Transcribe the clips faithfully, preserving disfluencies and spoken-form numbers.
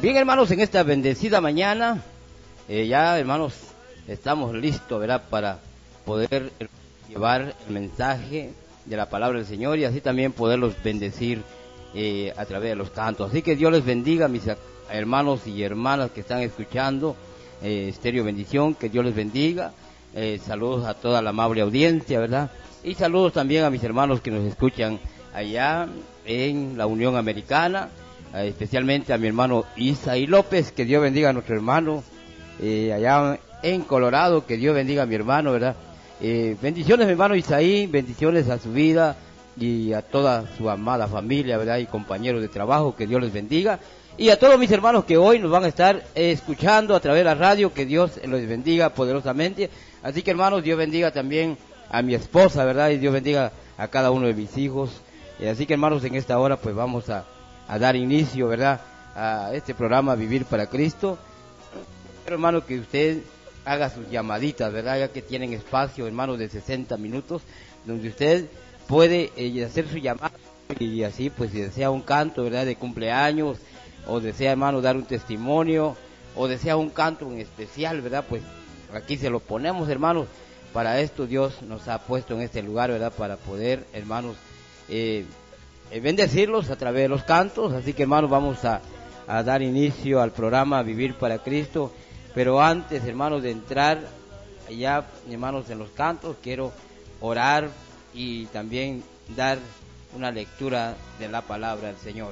Bien, hermanos, en esta bendecida mañana, eh, ya, hermanos, estamos listos, ¿verdad?, para poder llevar el mensaje de la palabra del Señor y así también poderlos bendecir eh, a través de los cantos. Así que Dios les bendiga, mis hermanos y hermanas que están escuchando eh, Estéreo Bendición, que Dios les bendiga. Eh, saludos a toda la amable audiencia, ¿verdad? Y saludos también a mis hermanos que nos escuchan allá en la Unión Americana, eh, especialmente a mi hermano Isaí López, que Dios bendiga a nuestro hermano eh, allá en Colorado, que Dios bendiga a mi hermano, ¿verdad? Eh, bendiciones, mi hermano Isaí, bendiciones a su vida y a toda su amada familia, ¿verdad? Y compañeros de trabajo, que Dios les bendiga. Y a todos mis hermanos que hoy nos van a estar eh, escuchando a través de la radio, que Dios los bendiga poderosamente. Así que, hermanos, Dios bendiga también a mi esposa, ¿verdad? Y Dios bendiga a cada uno de mis hijos. Eh, así que, hermanos, en esta hora pues vamos a, a dar inicio, ¿verdad?, a este programa Vivir para Cristo. Pero, hermano, que usted haga sus llamaditas, ¿verdad?, ya que tienen espacio, hermanos, de sesenta minutos, donde usted puede eh, hacer su llamada y así, pues, si desea un canto, ¿verdad?, de cumpleaños, o desea, hermano, dar un testimonio, o desea un canto en especial, ¿verdad?, pues aquí se lo ponemos, hermanos. Para esto Dios nos ha puesto en este lugar, ¿verdad?, para poder, hermanos, eh, eh, bendecirlos a través de los cantos. Así que, hermanos, vamos a, a dar inicio al programa Vivir para Cristo. Pero antes, hermanos, de entrar allá, hermanos, en los cantos, quiero orar y también dar una lectura de la palabra del Señor.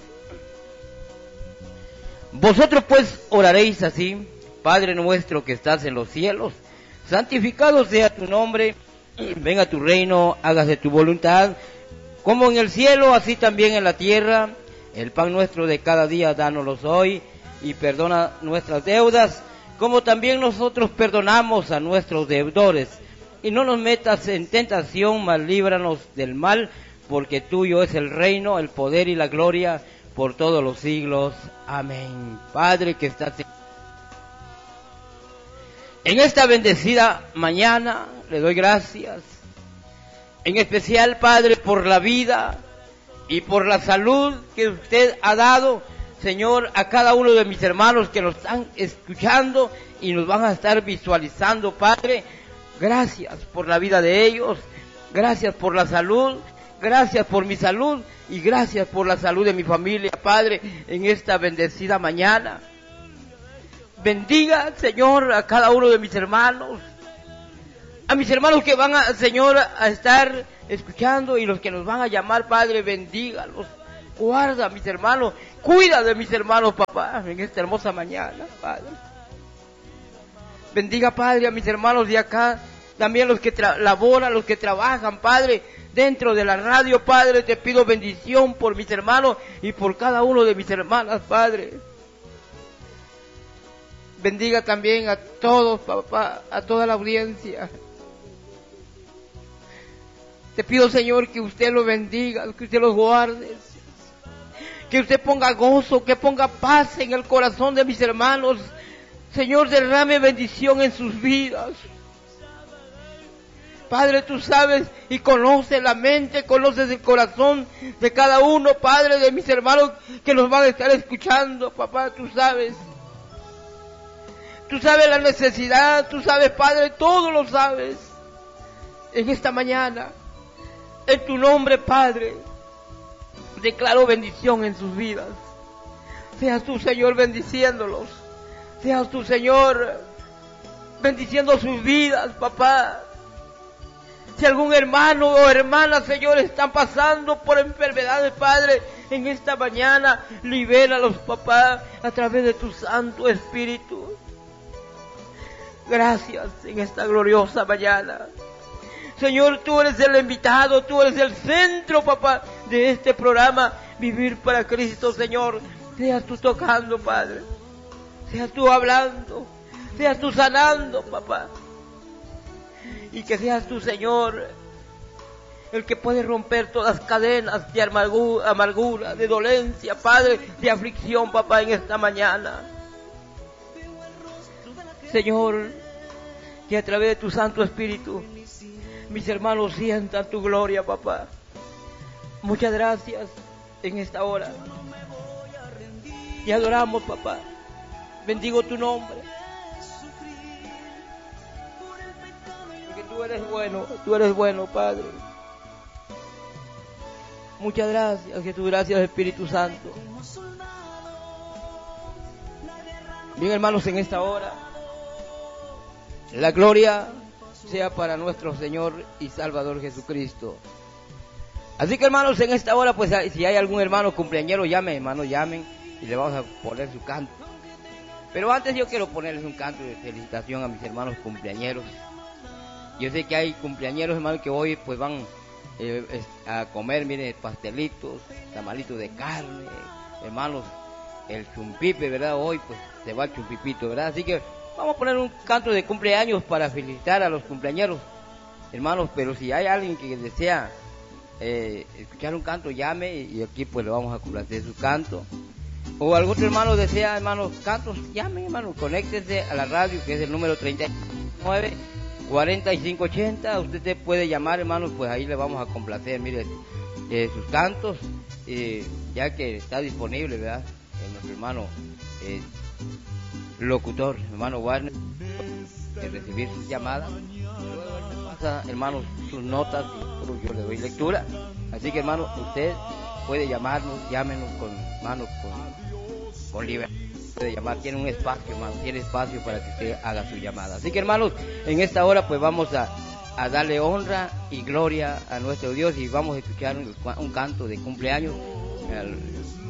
Vosotros pues oraréis así: Padre nuestro que estás en los cielos, santificado sea tu nombre, venga tu reino, hágase tu voluntad, como en el cielo, así también en la tierra. El pan nuestro de cada día, dánoslo hoy, y perdona nuestras deudas, como también nosotros perdonamos a nuestros deudores. Y no nos metas en tentación, mas líbranos del mal, porque tuyo es el reino, el poder y la gloria, por todos los siglos. Amén. Padre que estás en... en esta bendecida mañana, le doy gracias, en especial, Padre, por la vida y por la salud que usted ha dado, Señor, a cada uno de mis hermanos que nos están escuchando y nos van a estar visualizando, Padre. Gracias por la vida de ellos, gracias por la salud, gracias por mi salud y gracias por la salud de mi familia, Padre, en esta bendecida mañana. Bendiga, Señor, a cada uno de mis hermanos, a mis hermanos que van, a, Señor, a estar escuchando y los que nos van a llamar, Padre, bendígalos. Guarda a mis hermanos, cuida de mis hermanos, papá, en esta hermosa mañana, Padre. Bendiga, Padre, a mis hermanos de acá, también los que tra- laboran, los que trabajan, Padre, dentro de la radio, Padre. Te pido bendición por mis hermanos y por cada uno de mis hermanas, Padre. Bendiga también a todos, papá, a toda la audiencia. Te pido, Señor, que usted los bendiga, que usted los guarde, que usted ponga gozo, que ponga paz en el corazón de mis hermanos. Señor, derrame bendición en sus vidas. Padre, tú sabes y conoces la mente, conoces el corazón de cada uno, Padre, de mis hermanos que nos van a estar escuchando, papá, tú sabes. Tú sabes la necesidad, tú sabes, Padre, todo lo sabes. En esta mañana, en tu nombre, Padre, declaro bendición en sus vidas. Seas tú, Señor, bendiciéndolos. Seas tú, Señor, bendiciendo sus vidas, papá. Si algún hermano o hermana, Señor, están pasando por enfermedades, Padre, en esta mañana, libéralos, papá, a través de tu Santo Espíritu. Gracias en esta gloriosa mañana. Señor, tú eres el invitado, tú eres el centro, papá, de este programa Vivir para Cristo, Señor. Seas tú tocando, Padre. Seas tú hablando. Seas tú sanando, papá. Y que seas tú, Señor, el que puede romper todas las cadenas de amargura, amargura, de dolencia, Padre, de aflicción, papá, en esta mañana. Señor, que a través de tu Santo Espíritu, mis hermanos sientan tu gloria, papá. Muchas gracias en esta hora. Y adoramos, papá, bendigo tu nombre. Porque tú eres bueno, tú eres bueno, Padre. Muchas gracias, Jesús, gracias Espíritu Santo. Bien, hermanos, en esta hora, la gloria sea para nuestro Señor y Salvador Jesucristo. Así que, hermanos, en esta hora, pues si hay algún hermano cumpleañero, llamen, hermanos, llamen y le vamos a poner su canto. Pero antes yo quiero ponerles un canto de felicitación a mis hermanos cumpleañeros. Yo sé que hay cumpleañeros, hermanos, que hoy pues van eh, a comer, miren, pastelitos, tamalitos de carne, hermanos, el chumpipe, ¿verdad? Hoy pues se va el chumpipito, ¿verdad? Así que vamos a poner un canto de cumpleaños para felicitar a los cumpleañeros, hermanos. Pero si hay alguien que desea eh, escuchar un canto, llame y aquí pues le vamos a complacer su canto. O algún otro hermano desea, hermanos, cantos, llame, hermano, conéctese a la radio, que es el número treinta y nueve, cuarenta y cinco ochenta. Usted puede llamar, hermanos, pues ahí le vamos a complacer, mire, eh, sus cantos, eh, ya que está disponible, ¿verdad? Eh, nuestro hermano eh, locutor, hermano Warner, de recibir sus llamadas. Luego él me pasa, hermanos, sus notas y yo le doy lectura. Así que, hermano, usted puede llamarnos, llámenos con, hermano, con, con libertad. Puede llamar, tiene un espacio, hermano, tiene espacio para que usted haga su llamada. Así que, hermanos, en esta hora pues vamos a, a darle honra y gloria a nuestro Dios y vamos a escuchar un, un canto de cumpleaños.